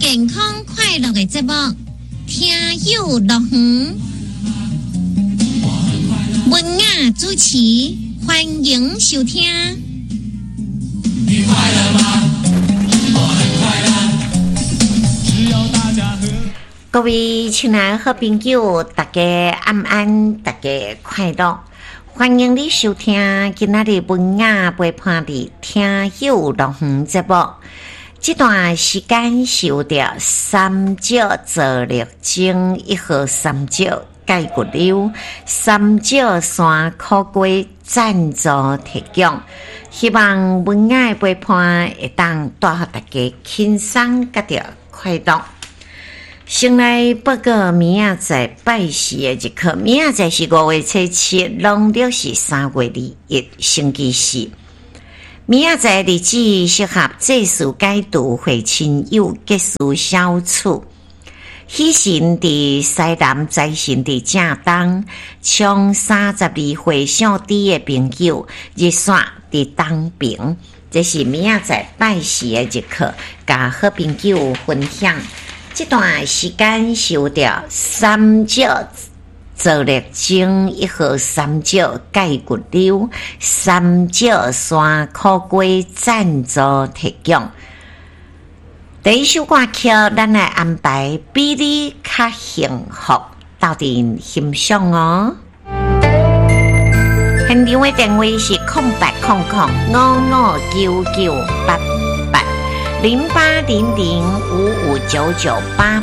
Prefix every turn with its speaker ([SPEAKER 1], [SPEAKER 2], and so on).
[SPEAKER 1] 健康快乐的节目，听友乐园，文雅主持，欢迎收听。
[SPEAKER 2] 你快乐吗？我很快乐。只要大家和
[SPEAKER 3] 各位亲爱的好朋友，大家安安，大家快乐！欢迎你收听今仔日文雅陪伴你听友乐园节目。这段时间受到三角座力精1号三角解骨瘤三角山苦瓜赞助提供，希望文雅陪伴会当带予大家轻松甲着快乐。先来报告明仔载拜四的日课，明仔载是5月初7，农历是3月21，星期四。明仔载日子适合祭祀解除会亲友结束小处，喜神伫西南，财神伫正东，从32岁上低的朋友日线伫东边。这是明仔载拜四的日课，甲好朋友分享。这段时间受到三角座力精1号三角解骨瘤三角山苦瓜赞助提供。第一首歌曲，咱来安排比你较幸福，到底欣赏哦。现场的电话是0800559988。0800559988